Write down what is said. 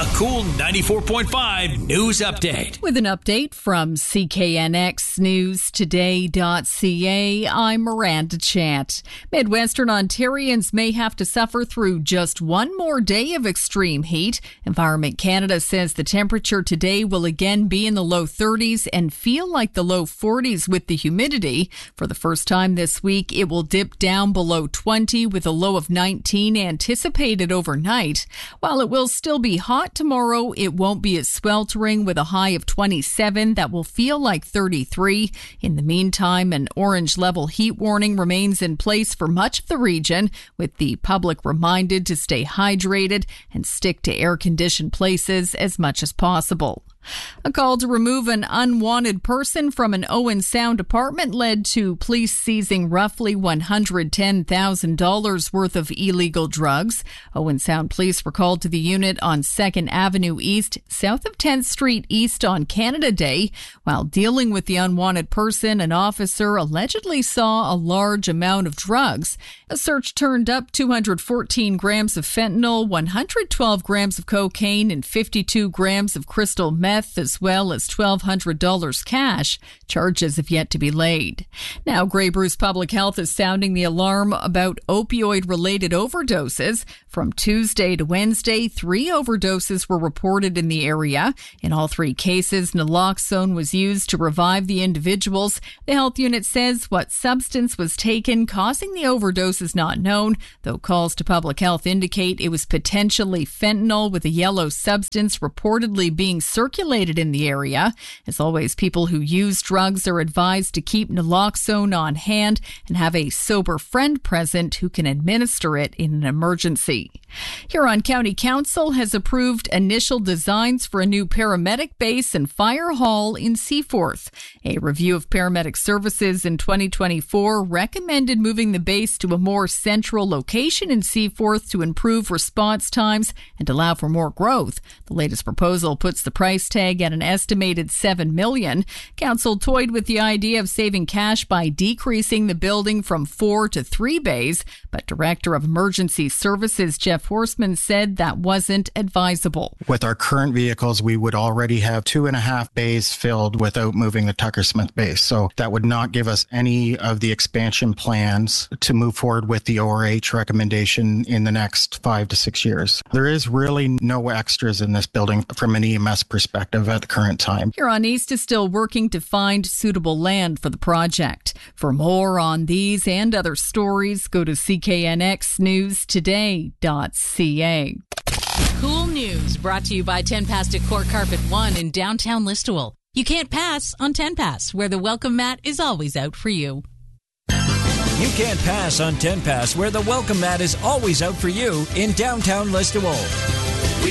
A Cool 94.5 news update. With an update from CKNXNewsToday.ca, I'm Miranda Chant. Midwestern Ontarians may have to suffer through just one more day of extreme heat. Environment Canada says the temperature today will again be in the low 30s and feel like the low 40s with the humidity. For the first time this week, it will dip down below 20 with a low of 19 anticipated overnight. While it will still be hot tomorrow, it won't be as sweltering with a high of 27 that will feel like 33. In the meantime, an orange level heat warning remains in place for much of the region, with the public reminded to stay hydrated and stick to air-conditioned places as much as possible. A call to remove an unwanted person from an Owen Sound apartment led to police seizing roughly $110,000 worth of illegal drugs. Owen Sound police were called to the unit on 2nd Avenue East, south of 10th Street East on Canada Day. While dealing with the unwanted person, an officer allegedly saw a large amount of drugs. A search turned up 214 grams of fentanyl, 112 grams of cocaine, and 52 grams of crystal meth, as well as $1,200 cash. Charges have yet to be laid. Now, Grey Bruce Public Health is sounding the alarm about opioid-related overdoses. From Tuesday to Wednesday, 3 overdoses were reported in the area. In all 3 cases, naloxone was used to revive the individuals. The health unit says what substance was taken causing the overdose is not known, though calls to public health indicate it was potentially fentanyl with a yellow substance reportedly being circulated in the area. As always, people who use drugs are advised to keep naloxone on hand and have a sober friend present who can administer it in an emergency. Huron County Council has approved initial designs for a new paramedic base and fire hall in Seaforth. A review of paramedic services in 2024 recommended moving the base to a more central location in Seaforth to improve response times and allow for more growth. The latest proposal puts the price tag at an estimated $7 million. Council toyed with the idea of saving cash by decreasing the building from 4 to 3 bays, but Director of Emergency Services Jeff Horseman said that wasn't advisable. With our current vehicles, we would already have 2.5 bays filled without moving the Tucker Smith base. So that would not give us any of the expansion plans to move forward with the ORH recommendation in the next 5 to 6 years. There is really no extras in this building from an EMS perspective at the current time. Huron East is still working to find suitable land for the project. For more on these and other stories, go to CKNXNewsToday.ca. Cool News brought to you by 10 Past at Court Carpet 1 in downtown Listowel. You can't pass on 10 Pass, where the welcome mat is always out for you. You can't pass on 10 Pass, where the welcome mat is always out for you in downtown Listowel.